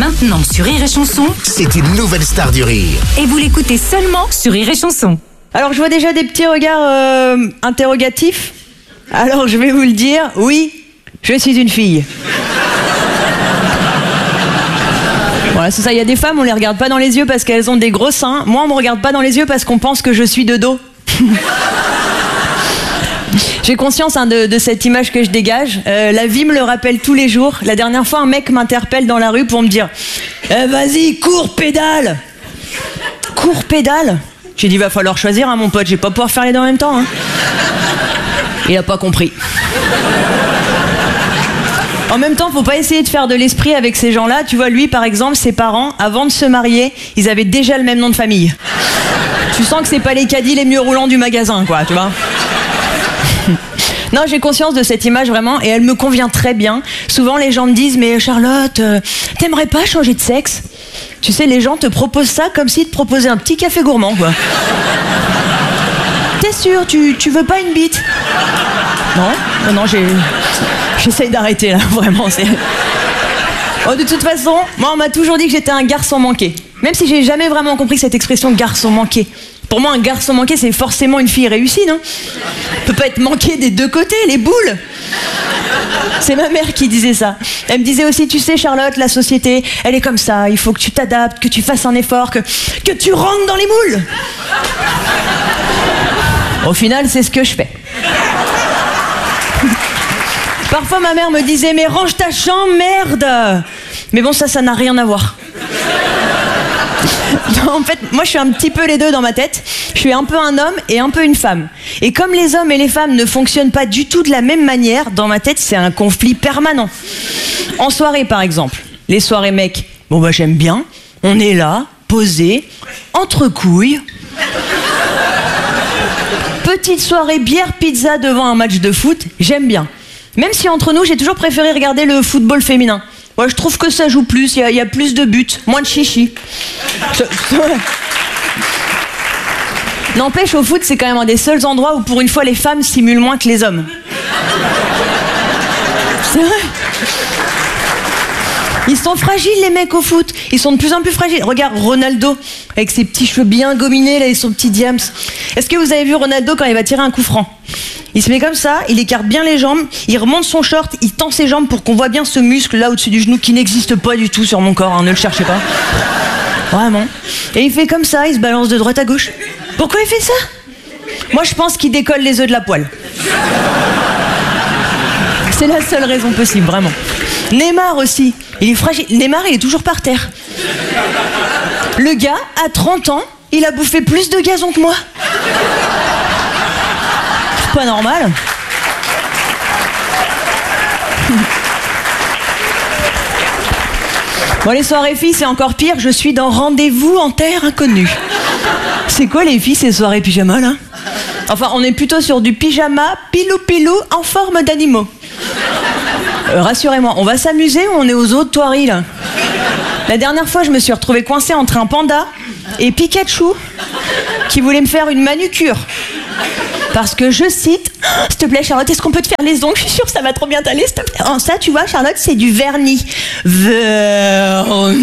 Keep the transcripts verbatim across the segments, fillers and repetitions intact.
Maintenant sur Rire et Chanson, C'est une nouvelle star du rire. et vous l'écoutez seulement sur Rire et Chanson. Alors je vois déjà des petits regards euh, interrogatifs. Alors je vais vous le dire, oui, je suis une fille. Voilà, c'est ça, il y a des femmes, on les regarde pas dans les yeux parce qu'elles ont des gros seins. Moi, on me regarde pas dans les yeux parce qu'on pense que je suis de dos. J'ai conscience hein, de, de cette image que je dégage. Euh, la vie me le rappelle tous les jours. La dernière fois, un mec m'interpelle dans la rue pour me dire eh, « Vas-y, cours, pédale !» Cours, pédale ? J'ai dit « Va falloir choisir, hein, mon pote, je vais pas pouvoir faire les deux en même temps. Hein. » Il a pas compris. En même temps, faut pas essayer de faire de l'esprit avec ces gens-là. Tu vois, lui, par exemple, ses parents, avant de se marier, ils avaient déjà le même nom de famille. Tu sens que c'est pas les caddies les mieux roulants du magasin, quoi, tu vois. Non, j'ai conscience de cette image vraiment et elle me convient très bien. Souvent, les gens me disent « Mais Charlotte, euh, t'aimerais pas changer de sexe ?» Tu sais, les gens te proposent ça comme s'ils te proposaient un petit café gourmand, quoi. T'es sûr, tu, tu veux pas une bite ? Non, non, non, j'ai... J'essaye d'arrêter là, vraiment. C'est... Oh, de toute façon, moi on m'a toujours dit que j'étais un garçon manqué. Même si j'ai jamais vraiment compris cette expression garçon manqué. Pour moi, un garçon manqué, c'est forcément une fille réussie, non ? On peut pas être manqué des deux côtés, les boules. C'est ma mère qui disait ça. Elle me disait aussi, tu sais Charlotte, la société, elle est comme ça, il faut que tu t'adaptes, que tu fasses un effort, que, que tu rentres dans les moules. Au final, c'est ce que je fais. Parfois, ma mère me disait « Mais range ta chambre, merde !» Mais bon, ça, ça n'a rien à voir. Non, en fait, moi, je suis un petit peu les deux dans ma tête. Je suis un peu un homme et un peu une femme. Et comme les hommes et les femmes ne fonctionnent pas du tout de la même manière, dans ma tête, c'est un conflit permanent. En soirée, par exemple. Les soirées mecs, bon bah j'aime bien. On est là, posé, entre couilles. Petite soirée bière pizza devant un match de foot, j'aime bien. Même si entre nous, j'ai toujours préféré regarder le football féminin. Moi, je trouve que ça joue plus, il y, y a plus de buts, moins de chichi. Je... N'empêche, au foot, c'est quand même un des seuls endroits où, pour une fois, les femmes simulent moins que les hommes. C'est vrai. Ils sont fragiles, les mecs, au foot. Ils sont de plus en plus fragiles. Regarde Ronaldo, avec ses petits cheveux bien gominés, là, et son petit diams. Est-ce que vous avez vu Ronaldo quand il va tirer un coup franc ? Il se met comme ça, il écarte bien les jambes, il remonte son short, il tend ses jambes pour qu'on voit bien ce muscle là au-dessus du genou qui n'existe pas du tout sur mon corps, hein, ne le cherchez pas. Vraiment. Et il fait comme ça, il se balance de droite à gauche. Pourquoi il fait ça ? Moi je pense qu'il décolle les œufs de la poêle. C'est la seule raison possible, vraiment. Neymar aussi, il est fragile. Neymar il est toujours par terre. Le gars, à trente ans, il a bouffé plus de gazon que moi. Pas normal. Bon, les soirées filles, c'est encore pire. Je suis dans Rendez-vous en terre inconnue. C'est quoi les filles, ces soirées pyjama, là ? Enfin, on est plutôt sur du pyjama pilou-pilou en forme d'animaux. Euh, rassurez-moi, on va s'amuser ou on est aux autres toiries, là ? La dernière fois, je me suis retrouvée coincée entre un panda et Pikachu qui voulait me faire une manucure. Parce que je cite, « S'il te plaît Charlotte, est-ce qu'on peut te faire les ongles ? Je suis sûre que ça va trop bien t'aller, s'il te plaît. » Oh, ça, tu vois, Charlotte, c'est du vernis. Vernis.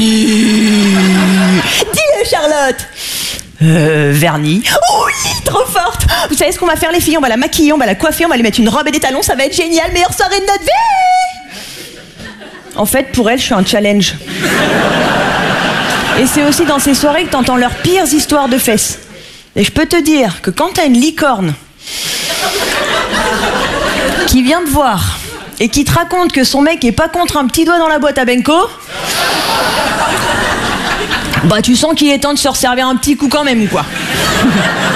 Dis-le, Charlotte. Euh, vernis. Oh oui, trop forte. Vous savez ce qu'on va faire, les filles ? On va la maquiller, on va la coiffer, on va lui mettre une robe et des talons, ça va être génial, meilleure soirée de notre vie. En fait, pour elle, je suis un challenge. Et c'est aussi dans ces soirées que t'entends leurs pires histoires de fesses. Et je peux te dire que quand t'as une licorne qui vient te voir et qui te raconte que son mec est pas contre un petit doigt dans la boîte à Benko, bah tu sens qu'il est temps de se resservir un petit coup quand même, quoi.